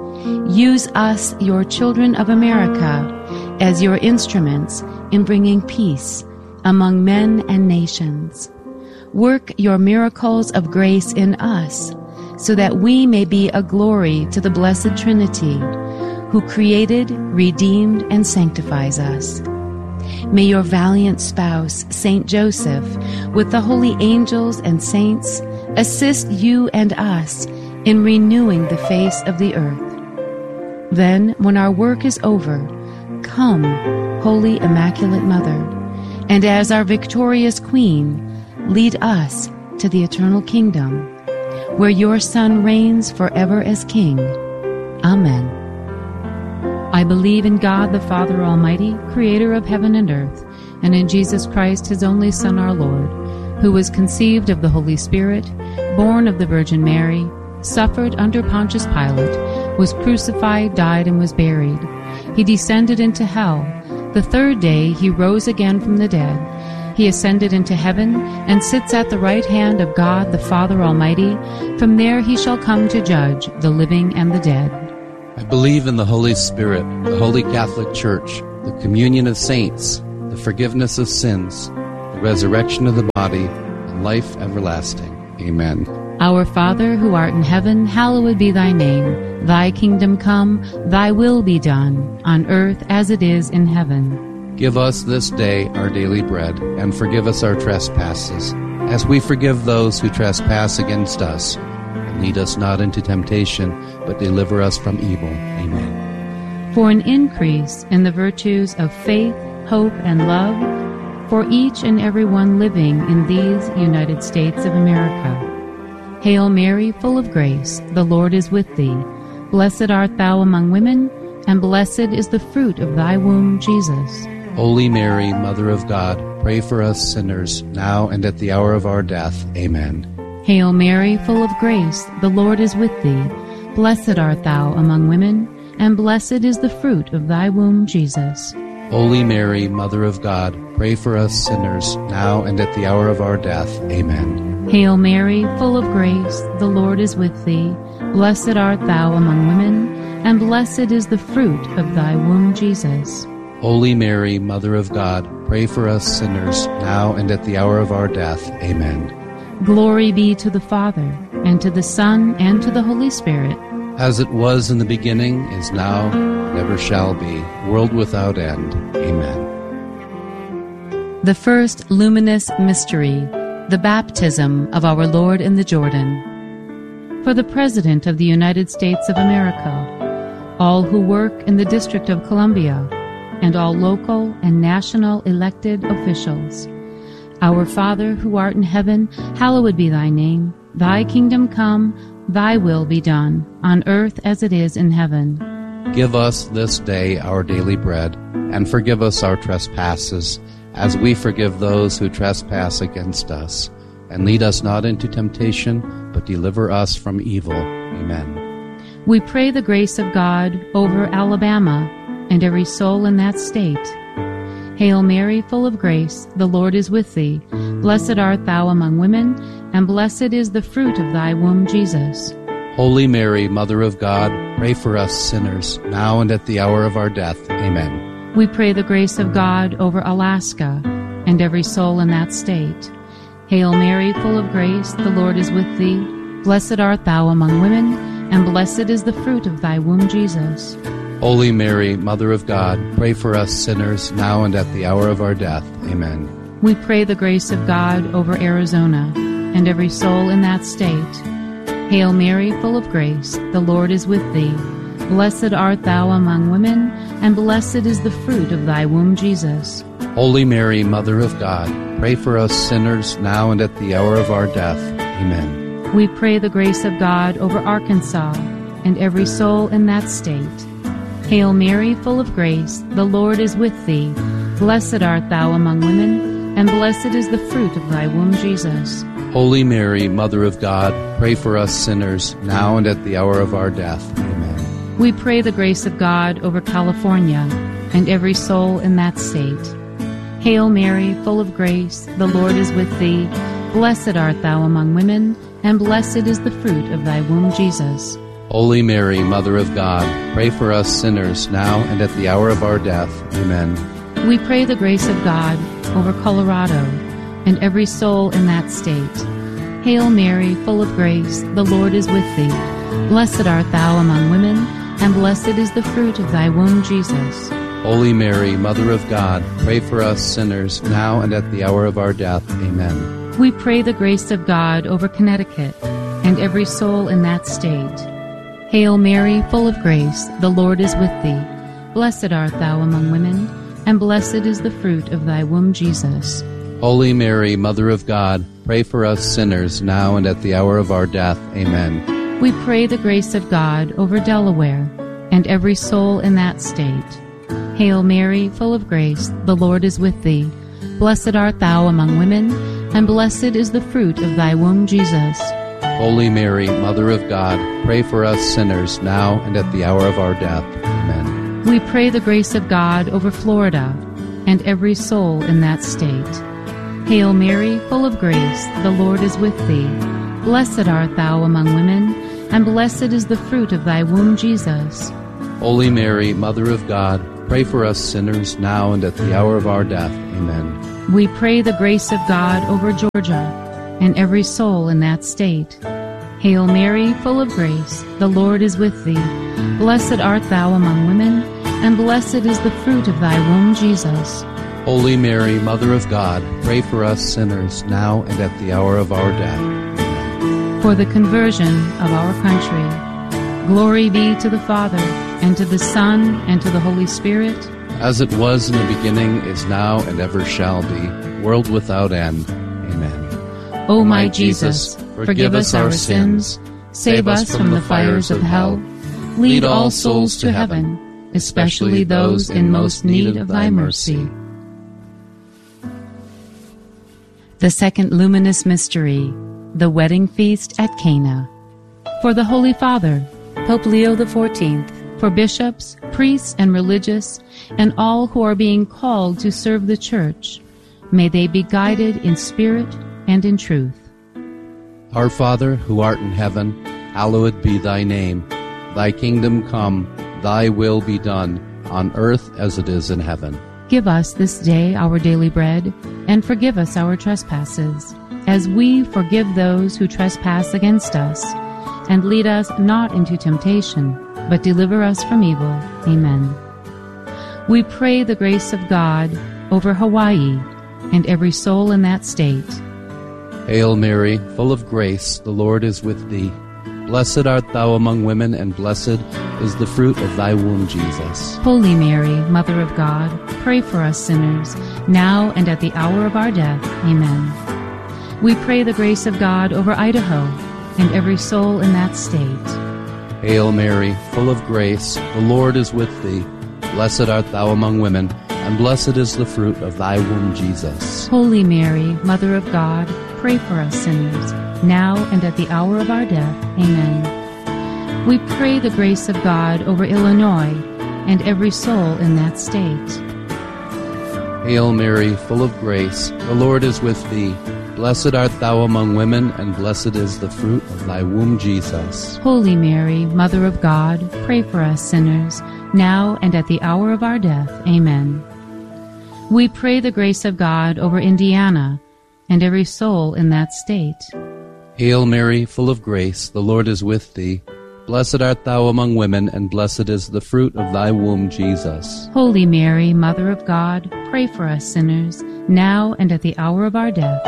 Use us, your children of America, as your instruments in bringing peace among men and nations. Work your miracles of grace in us, so that we may be a glory to the Blessed Trinity, who created, redeemed, and sanctifies us. May your valiant spouse, Saint Joseph, with the holy angels and saints, assist you and us in renewing the face of the earth. Then, when our work is over, come, Holy Immaculate Mother, and as our victorious Queen, lead us to the eternal kingdom, where your Son reigns forever as King. Amen. I believe in God the Father Almighty, creator of heaven and earth, and in Jesus Christ, his only Son, our Lord, who was conceived of the Holy Spirit, born of the Virgin Mary, suffered under Pontius Pilate, was crucified, died, and was buried. He descended into hell. The third day he rose again from the dead. He ascended into heaven and sits at the right hand of God the Father Almighty. From there he shall come to judge the living and the dead. I believe in the Holy Spirit, the Holy Catholic Church, the communion of saints, the forgiveness of sins, the resurrection of the body, and life everlasting. Amen. Our Father, who art in heaven, hallowed be thy name. Thy kingdom come, thy will be done, on earth as it is in heaven. Give us this day our daily bread, and forgive us our trespasses, as we forgive those who trespass against us. And lead us not into temptation, but deliver us from evil. Amen. For an increase in the virtues of faith, hope, and love, for each and every one living in these United States of America. Hail Mary, full of grace, the Lord is with thee. Blessed art thou among women, and blessed is the fruit of thy womb, Jesus. Holy Mary, Mother of God, pray for us sinners, now and at the hour of our death. Amen. Hail Mary, full of grace, the Lord is with thee. Blessed art thou among women, and blessed is the fruit of thy womb, Jesus. Holy Mary, Mother of God, pray for us sinners, now and at the hour of our death. Amen. Hail Mary, full of grace, the Lord is with thee. Blessed art thou among women, and blessed is the fruit of thy womb, Jesus. Holy Mary, Mother of God, pray for us sinners, now and at the hour of our death. Amen. Glory be to the Father, and to the Son, and to the Holy Spirit. As it was in the beginning, is now, and ever shall be, world without end. Amen. The first luminous mystery, the baptism of our Lord in the Jordan. For the President of the United States of America, all who work in the District of Columbia, and all local and national elected officials. Our Father, who art in heaven, hallowed be thy name. Thy kingdom come, thy will be done, on earth as it is in heaven. Give us this day our daily bread, and forgive us our trespasses, as we forgive those who trespass against us. And lead us not into temptation, but deliver us from evil. Amen. We pray the grace of God over Alabama and every soul in that state. Hail Mary, full of grace, the Lord is with thee. Blessed art thou among women, and blessed is the fruit of thy womb, Jesus. Holy Mary, Mother of God, pray for us sinners, now and at the hour of our death. Amen. We pray the grace of God over Alaska and every soul in that state. Hail Mary, full of grace, the Lord is with thee. Blessed art thou among women, and blessed is the fruit of thy womb, Jesus. Holy Mary, Mother of God, pray for us sinners, now and at the hour of our death. Amen. We pray the grace of God over Arizona and every soul in that state. Hail Mary, full of grace, the Lord is with thee. Blessed art thou among women, and blessed is the fruit of thy womb, Jesus. Holy Mary, Mother of God, pray for us sinners, now and at the hour of our death. Amen. We pray the grace of God over Arkansas and every soul in that state. Hail Mary, full of grace, the Lord is with thee. Blessed art thou among women, and blessed is the fruit of thy womb, Jesus. Holy Mary, Mother of God, pray for us sinners, now and at the hour of our death. Amen. We pray the grace of God over California and every soul in that state. Hail Mary, full of grace, the Lord is with thee. Blessed art thou among women, and blessed is the fruit of thy womb, Jesus. Holy Mary, Mother of God, pray for us sinners, now and at the hour of our death. Amen. We pray the grace of God over Colorado and every soul in that state. Hail Mary, full of grace, the Lord is with thee. Blessed art thou among women, and blessed is the fruit of thy womb, Jesus. Holy Mary, Mother of God, pray for us sinners, now and at the hour of our death. Amen. We pray the grace of God over Connecticut and every soul in that state. Hail Mary, full of grace, the Lord is with thee. Blessed art thou among women, and blessed is the fruit of thy womb, Jesus. Holy Mary, Mother of God, pray for us sinners, now and at the hour of our death. Amen. We pray the grace of God over Delaware and every soul in that state. Hail Mary, full of grace, the Lord is with thee. Blessed art thou among women, and blessed is the fruit of thy womb, Jesus. Holy Mary, Mother of God, pray for us sinners, now and at the hour of our death. Amen. We pray the grace of God over Florida and every soul in that state. Hail Mary, full of grace, the Lord is with thee. Blessed art thou among women, and blessed is the fruit of thy womb, Jesus. Holy Mary, Mother of God, pray for us sinners, now and at the hour of our death. Amen. We pray the grace of God over Georgia and every soul in that state. Hail Mary, full of grace, the Lord is with thee. Blessed art thou among women, and blessed is the fruit of thy womb, Jesus. Holy Mary, Mother of God, pray for us sinners, now and at the hour of our death. For the conversion of our country. Glory be to the Father, and to the Son, and to the Holy Spirit. As it was in the beginning, is now, and ever shall be, world without end. Amen. O my Jesus, forgive us our sins, save us from the fires of hell, lead all souls to heaven, especially those in most need of thy mercy. The second luminous mystery, the wedding feast at Cana. For the Holy Father, Pope Leo the fourteenth, for bishops, priests, and religious, and all who are being called to serve the Church, may they be guided in spirit and in truth. Our Father, who art in heaven, hallowed be thy name. Thy kingdom come, thy will be done, on earth as it is in heaven. Give us this day our daily bread, and forgive us our trespasses, as we forgive those who trespass against us. And lead us not into temptation, but deliver us from evil. Amen. We pray the grace of God over Hawaii and every soul in that state. Hail Mary, full of grace, the Lord is with thee. Blessed art thou among women, and blessed is the fruit of thy womb, Jesus. Holy Mary, Mother of God, pray for us sinners, now and at the hour of our death. Amen. We pray the grace of God over Idaho and every soul in that state. Hail Mary, full of grace, the Lord is with thee. Blessed art thou among women, and blessed is the fruit of thy womb, Jesus. Holy Mary, Mother of God, pray for us sinners, now and at the hour of our death. Amen. We pray the grace of God over Illinois and every soul in that state. Hail Mary, full of grace, the Lord is with thee. Blessed art thou among women, and blessed is the fruit of thy womb, Jesus. Holy Mary, Mother of God, pray for us sinners, now and at the hour of our death. Amen. We pray the grace of God over Indiana and every soul in that state. Hail Mary, full of grace, the Lord is with thee. Blessed art thou among women, and blessed is the fruit of thy womb, Jesus. Holy Mary, Mother of God, pray for us sinners, now and at the hour of our death.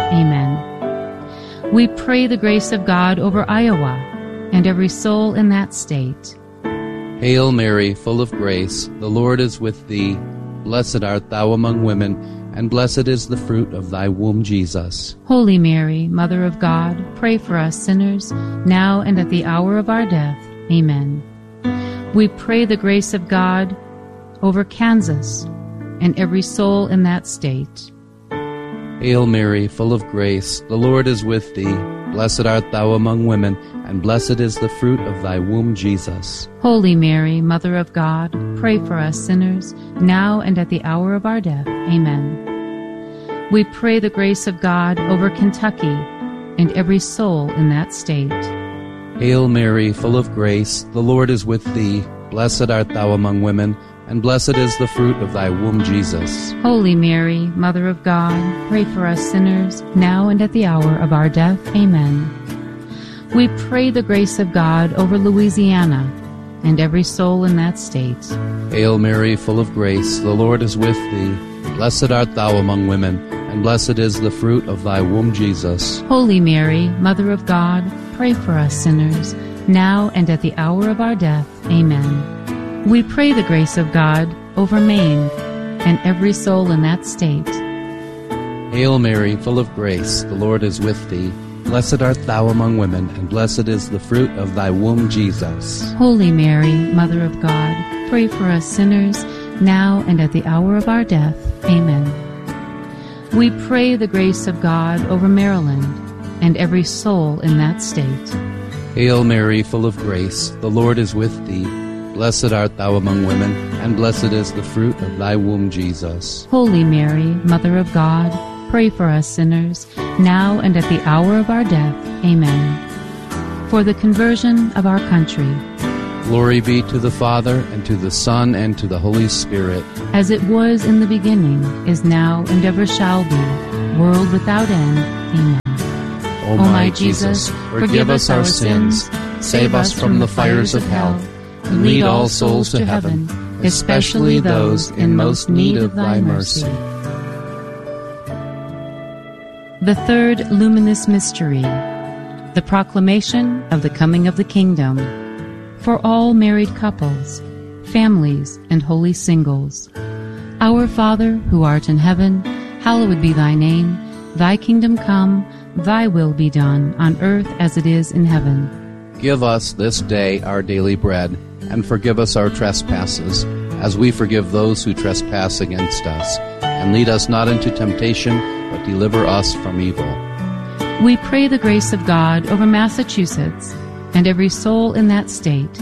Amen. We pray the grace of God over Iowa and every soul in that state. Hail Mary, full of grace, the Lord is with thee. Blessed art thou among women, and blessed is the fruit of thy womb, Jesus. Holy Mary, Mother of God, pray for us sinners, now and at the hour of our death. Amen. We pray the grace of God over Kansas and every soul in that state. Hail Mary, full of grace, the Lord is with thee. Blessed art thou among women, and blessed is the fruit of thy womb, Jesus. Holy Mary, Mother of God, pray for us sinners, now and at the hour of our death. Amen. We pray the grace of God over Kentucky and every soul in that state. Hail Mary, full of grace, the Lord is with thee. Blessed art thou among women, and blessed is the fruit of thy womb, Jesus. Holy Mary, Mother of God, pray for us sinners, now and at the hour of our death. Amen. We pray the grace of God over Louisiana and every soul in that state. Hail Mary, full of grace, the Lord is with thee. Blessed art thou among women, and blessed is the fruit of thy womb, Jesus. Holy Mary, Mother of God, pray for us sinners, now and at the hour of our death. Amen. We pray the grace of God over Maine and every soul in that state. Hail Mary, full of grace, the Lord is with thee. Blessed art thou among women, and blessed is the fruit of thy womb, Jesus. Holy Mary, Mother of God, pray for us sinners, now and at the hour of our death. Amen. We pray the grace of God over Maryland and every soul in that state. Hail Mary, full of grace, the Lord is with thee. Blessed art thou among women, and blessed is the fruit of thy womb, Jesus. Holy Mary, Mother of God, pray for us sinners, now and at the hour of our death. Amen. For the conversion of our country. Glory be to the Father, and to the Son, and to the Holy Spirit. As it was in the beginning, is now, and ever shall be, world without end. Amen. O my Jesus, forgive us our sins, save us from the fires of hell, and lead all souls to heaven, especially those in most need of thy mercy. The third luminous mystery, the proclamation of the coming of the kingdom, for all married couples, families, and holy singles. Our Father, who art in heaven, hallowed be thy name. Thy kingdom come, thy will be done, on earth as it is in heaven. Give us this day our daily bread, and forgive us our trespasses, as we forgive those who trespass against us. And lead us not into temptation, but deliver us from evil. We pray the grace of God over Massachusetts and every soul in that state.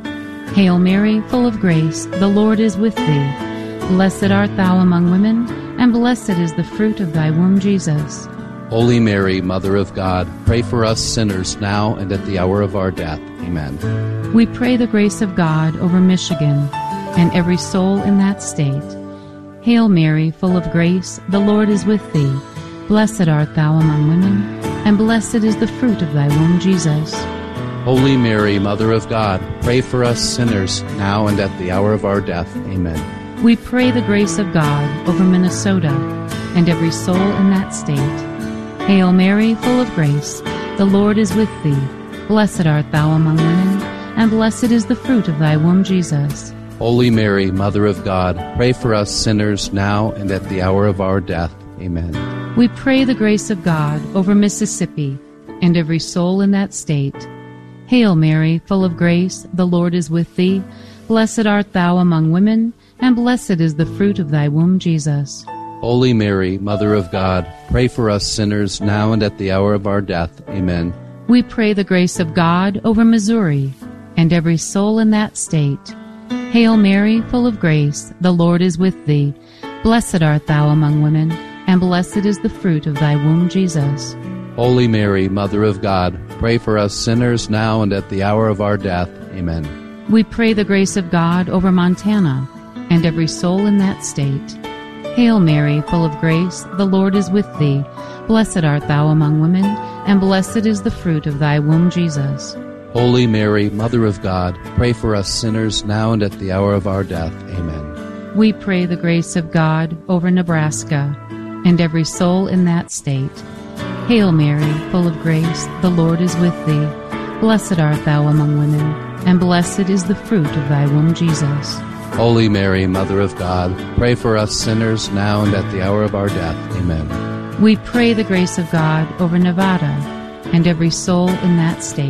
Hail Mary, full of grace, the Lord is with thee. Blessed art thou among women, and blessed is the fruit of thy womb, Jesus. Holy Mary, Mother of God, pray for us sinners now and at the hour of our death. Amen. We pray the grace of God over Michigan and every soul in that state. Hail Mary, full of grace, the Lord is with thee. Blessed art thou among women, and blessed is the fruit of thy womb, Jesus. Holy Mary, Mother of God, pray for us sinners now and at the hour of our death. Amen. We pray the grace of God over Minnesota and every soul in that state. Hail Mary, full of grace, the Lord is with thee. Blessed art thou among women, and blessed is the fruit of thy womb, Jesus. Holy Mary, Mother of God, pray for us sinners now and at the hour of our death. Amen. We pray the grace of God over Mississippi and every soul in that state. Hail Mary, full of grace, the Lord is with thee. Blessed art thou among women, and blessed is the fruit of thy womb, Jesus. Holy Mary, Mother of God, pray for us sinners now and at the hour of our death. Amen. We pray the grace of God over Missouri and every soul in that state. Hail Mary, full of grace, the Lord is with thee. Blessed art thou among women, and blessed is the fruit of thy womb, Jesus. Holy Mary, Mother of God, pray for us sinners now and at the hour of our death. Amen. We pray the grace of God over Montana and every soul in that state. Hail Mary, full of grace, the Lord is with thee. Blessed art thou among women, and blessed is the fruit of thy womb, Jesus. Holy Mary, Mother of God, pray for us sinners now and at the hour of our death. Amen. We pray the grace of God over Nebraska and every soul in that state. Hail Mary, full of grace, the Lord is with thee. Blessed art thou among women, and blessed is the fruit of thy womb, Jesus. Holy Mary, Mother of God, pray for us sinners now and at the hour of our death. Amen. We pray the grace of God over Nevada and every soul in that state.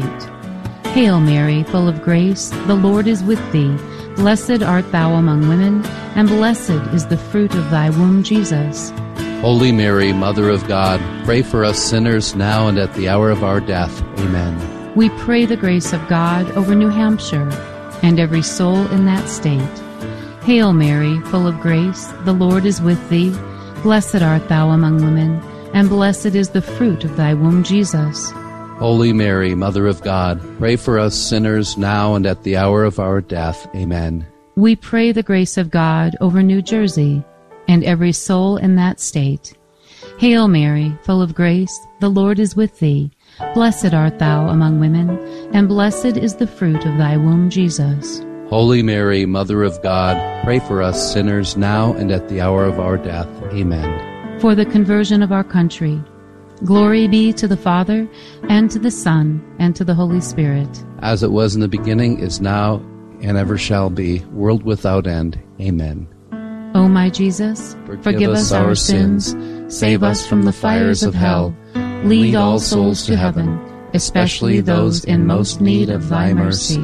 Hail Mary, full of grace, the Lord is with thee. Blessed art thou among women, and blessed is the fruit of thy womb, Jesus. Holy Mary, Mother of God, pray for us sinners now and at the hour of our death. Amen. We pray the grace of God over New Hampshire and every soul in that state. Hail Mary, full of grace, the Lord is with thee. Blessed art thou among women, and blessed is the fruit of thy womb, Jesus. Holy Mary, Mother of God, pray for us sinners now and at the hour of our death. Amen. We pray the grace of God over New Jersey and every soul in that state. Hail Mary, full of grace, the Lord is with thee. Blessed art thou among women, and blessed is the fruit of thy womb, Jesus. Holy Mary, Mother of God, pray for us sinners now and at the hour of our death. Amen. For the conversion of our country. Glory be to the Father, and to the Son, and to the Holy Spirit. As it was in the beginning, is now, and ever shall be, world without end. Amen. O my Jesus, forgive, forgive us our sins, save us from the fires of hell, lead all souls to heaven, especially those in most need of thy mercy.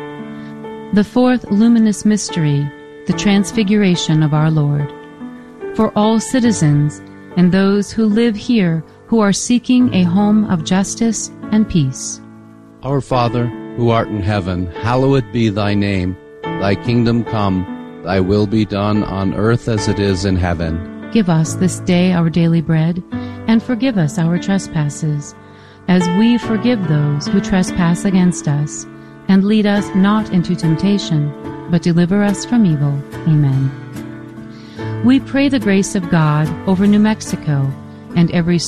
The fourth luminous mystery, the Transfiguration of our Lord. for all citizens and those who live here who are seeking a home of justice and peace. Our Father, who art in heaven, hallowed be thy name. Thy kingdom come, thy will be done on earth as it is in heaven. Give us this day our daily bread, and forgive us our trespasses, as we forgive those who trespass against us. And lead us not into temptation, but deliver us from evil. Amen. We pray the grace of God over New Mexico and every